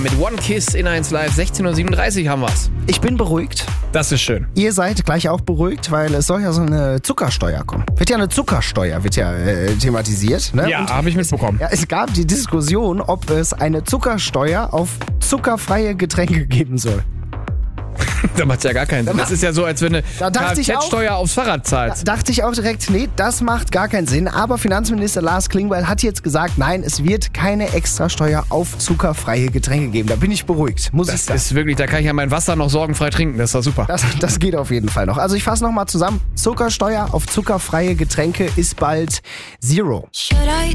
Mit One Kiss in 1 Live, 16:37 haben wir's. Ich bin beruhigt. Das ist schön. Ihr seid gleich auch beruhigt, weil es soll ja so eine Zuckersteuer kommen. Eine Zuckersteuer wird ja thematisiert. Ne? Ja, habe ich mitbekommen. Es gab die Diskussion, ob es eine Zuckersteuer auf zuckerfreie Getränke geben soll. Da macht's ja gar keinen Sinn. Das ist ja so, als wenn eine Kfz-Steuer aufs Fahrrad zahlst. Da dachte ich auch direkt, nee, das macht gar keinen Sinn. Aber Finanzminister Lars Klingbeil hat jetzt gesagt, nein, es wird keine Extrasteuer auf zuckerfreie Getränke geben. Da bin ich beruhigt, muss ich sagen. Das ist wirklich, da kann ich ja mein Wasser noch sorgenfrei trinken. Das ist doch super. Das geht auf jeden Fall noch. Also ich fasse nochmal zusammen. Zuckersteuer auf zuckerfreie Getränke ist bald Zero.